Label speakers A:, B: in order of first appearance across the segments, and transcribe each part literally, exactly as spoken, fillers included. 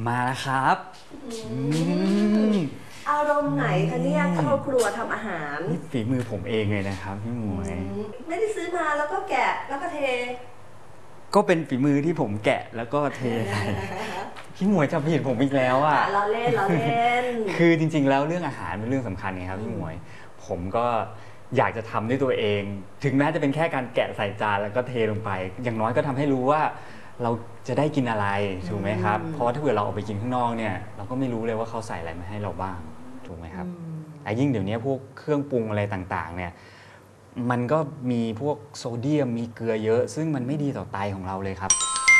A: มาแล้วครับอืม
B: อารมณ์ไหนคะเนี่ยเข้าครัวทำอาหาร
A: นี่ฝีมือผมเองเลยนะครับพี่หมวย
B: ไม่ได้ซื้อมาแล้วก็แกะแล้วก็เท
A: ก็เป็นฝีมือที่ผมแกะแล้วก็เทใส่พี่หมวยจะผิดผมอีกแล้วอ่ะ
B: เราเล่นเราเล่น
A: คือจริงๆแล้วเรื่องอาหารเป็นเรื่องสำคัญไงครับพี่หมวย ผมก็อยากจะทำด้วยตัวเอง ถึงแม้จะเป็นแค่การแกะใส่จานแล้วก็เทลงไป อย่างน้อยก็ทำให้รู้ว่าเราจะได้กินอะไรถูกไหมครับเพราะว่าถ้าเกิดเราออกไปกินข้างนอกเนี่ยเราก็ไม่รู้เลยว่าเขาใส่อะไรมาให้เราบ้างถูกไหมครับแต่ยิ่งเดี๋ยวนี้พวกเครื่องปรุงอะไรต่างๆเนี่ยมันก็มีพวกโซเดียมมีเกลือเยอะ ซึ่งมันไม่ดีต่อไตของเราเลยครับ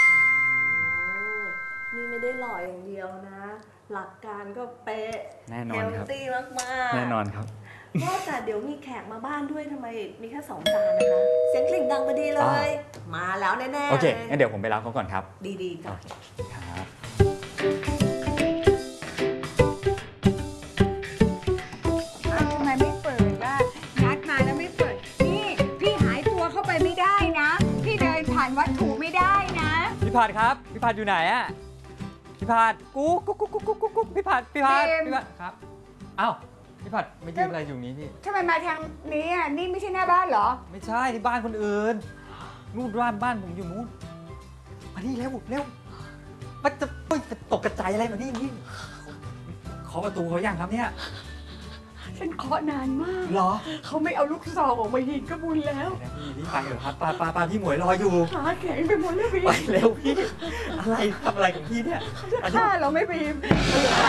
B: นี่ไม่ได้หล่ออย่างเดียวนะ หลักการก็เป๊ะ
A: แน่นอนครับ
B: เฮลตี้มากๆ
A: แน่นอนครับ
B: ว่าแต่เดี๋ยวมีแขกมาบ้านด้วยทำไมมีแค่สองจานนะคะ เสียงกลิ่งดังพอดีเลย มาแล้วแน่ๆ
A: โอเคงั้นเดี๋ยวผมไปรับเขาก่อนครับ
B: ดีๆค่ะ
A: ครับ
C: อ้าวทำไมไม่เปิดล่ะนัดมาแล้วไม่เปิด นี่พี่หายตัวเข้าไปไม่ได้นะ พี่เดินผ่านวัตถุไม่ได้นะ
A: พี่พาดครับพี่พาดอยู่ไหนอะพี่พาดกุ๊กกุ๊กกุ๊กกุ๊กกุ๊กกุ๊กพี่พาดพี่พาด
C: เอ็ม
A: พี่พาดครับอ้าวพี่พาดไม่ยืนอะไรอยู่นี้พี่
C: ทำไมมาทางนี้อ่ะ นี่ไม่ใช่หน้าบ้านเหรอ
A: ไม่ใช่ที่บ้านคนอื่นนู่นบ้านบ้านผมอยู่นู้นมานี่เร็วเร็วมันจะเฮ้ยจะตกกระจายอะไรมานี่นี่เคาะประตูเขายังครับเนี่ย
C: ฉันเคาะนานมาก
A: เหรอ
C: เขาไม่เอาลูกซองออกมายิงก็บุญแล้ว
A: พี่พี่ไปเหรอครับปาปาปาพี่หมวยรออยู่
C: ขาแข็งไปหมดแล้วพี่
A: ไปเร็วพี่อะไรทำอะไรของพี่เนี่ย
C: จะฆ่าเราไม่บีม